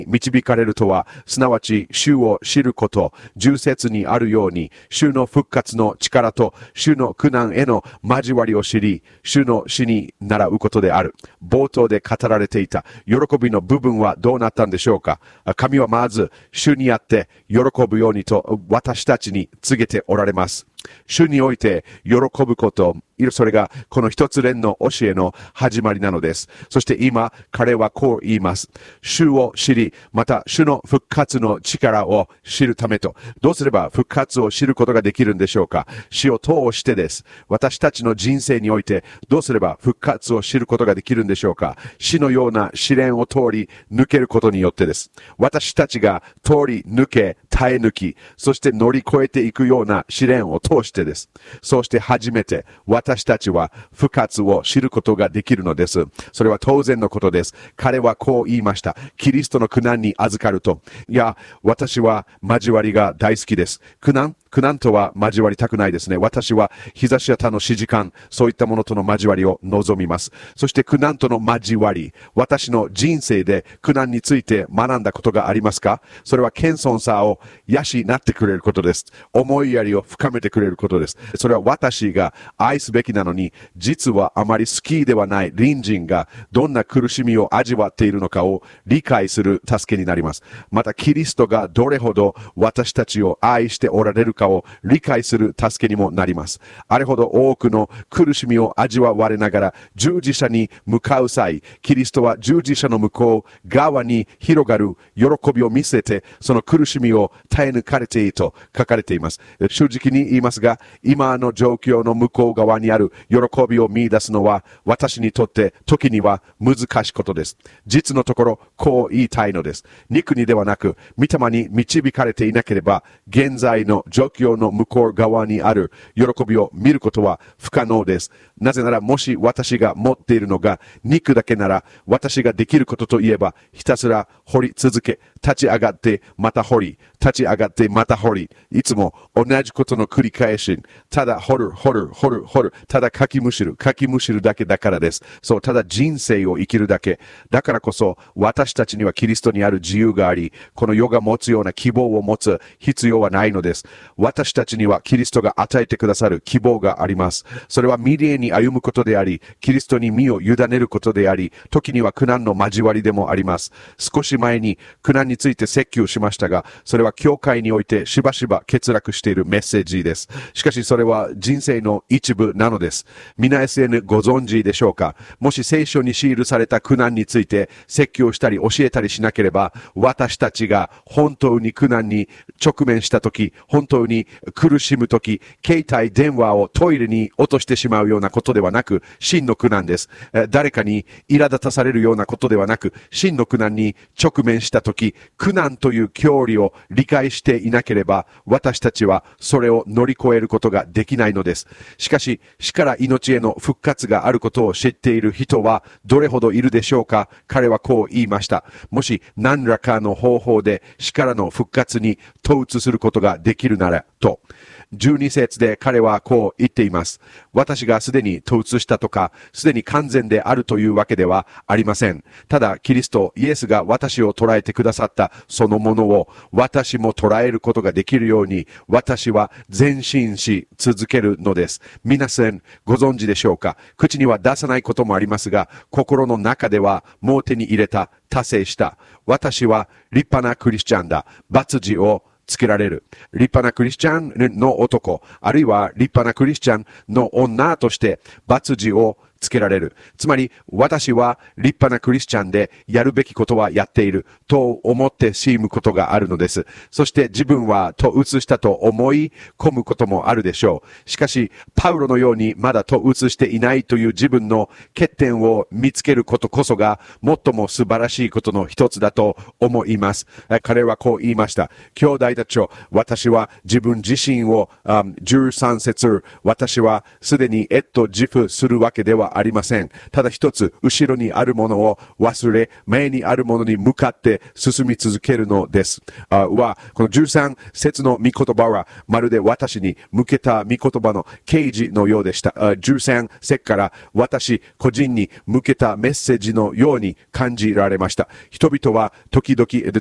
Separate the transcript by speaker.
Speaker 1: 導かれるとは、すなわち主を知ること、10節にあるように、主の復活の力と主の苦難への交わりを知り、主の死に倣うことである。冒頭で語られていた喜びの部分はどうなったんでしょうか。神はまず主にあって喜ぶようにと私たちに告げておられます。主において喜ぶこと、それがこの一つ連の教えの始まりなのです。そして今、彼はこう言います。主を知り、また主の復活の力を知るためと。どうすれば復活を知ることができるんでしょうか。死を通してです。私たちの人生において、どうすれば復活を知ることができるんでしょうか。死のような試練を通り抜けることによってです。私たちが通り抜け、耐え抜き、そして乗り越えていくような試練を通してです。そうして初めて私たちは復活を知ることができるのです。それは当然のことです。彼はこう言いました。キリストの苦難に預かると。いや、私は交わりが大好きです。苦難とは交わりたくないですね。私は日差しや他の指示官、そういったものとの交わりを望みます。そして苦難との交わり、私の人生で苦難について学んだことがありますか？それは謙遜さを養ってくれることです。思いやりを深めてくれることです。それは私が愛すべきなのに、実はあまり好きではない隣人がどんな苦しみを味わっているのかを理解する助けになります。またキリストがどれほど私たちを愛しておられるかを理解する助けにもなります。あれほど多くの苦しみを味わわれながら十字架に向かう際、キリストは十字架の向こう側に広がる喜びを見せて、その苦しみを耐え抜かれていると書かれています。正直に言いますが、今の状況の向こう側にある喜びを見出すのは、私にとって時には難しいことです。実のところ、こう言いたいのです。肉にではなく、御霊に導かれていなければ、現在の状況の向こう側にある喜びを見ることは不可能です。なぜなら、もし私が持っているのが肉だけなら、私ができることといえば、ひたすら掘り続け、立ち上がってまた掘り、立ち上がってまた掘り、いつも同じことの繰り返し、ただ掘る、ただかきむしるだけだからです。そう、ただ人生を生きるだけ。だからこそ、私たちにはキリストにある自由があり、この世が持つような希望を持つ必要はないのです。私たちにはキリストが与えてくださる希望があります。それは未来に歩むことであり、キリストに身を委ねることであり、時には苦難の交わりでもあります。少し前に苦難について説教しましたが、それは教会においてしばしば欠落しているメッセージです。しかしそれは人生の一部なのです。皆 SN ご存知でしょうか？もし聖書に記された苦難について説教したり教えたりしなければ、私たちが本当に苦難に直面したとき、本当に苦しむとき、携帯電話をトイレに落としてしまうようなことではなく、真の苦難です。誰かに苛立たされるようなことではなく、真の苦難に直面したとき、苦難という教理を理解していなければ、私たちはそれを乗り越えることができないのです。しかし、死から命への復活があることを知っている人はどれほどいるでしょうか？彼はこう言いました。もし何らかの方法で死からの復活に統一することができるならと。12節で彼はこう言っています。私がすでに統一したとか、すでに完全であるというわけではありません。ただ、キリスト、イエスが私を捉えてくださったそのものを私も捉えることができるように、私は前進し続けるのです。皆さんご存知でしょうか？口には出さないこともありますが、心の中ではもう手に入れた、達成した。私は立派なクリスチャンだ。バツ字をつけられる。立派なクリスチャンの男、あるいは立派なクリスチャンの女としてバツ字をつけられる。つまり、私は立派なクリスチャンでやるべきことはやっていると思ってしむことがあるのです。そして自分は統一したと思い込むこともあるでしょう。しかし、パウロのようにまだ統一していないという自分の欠点を見つけることこそが最も素晴らしいことの一つだと思います。彼はこう言いました。兄弟たちを、私は自分自身を、13節、私はすでに自負するわけでははありません。ただ一つ、後ろにあるものを忘れ、前にあるものに向かって進み続けるのです。この13節の御言葉は、まるで私に向けた御言葉の啓示のようでした。13節から私個人に向けたメッセージのように感じられました。人々は時々、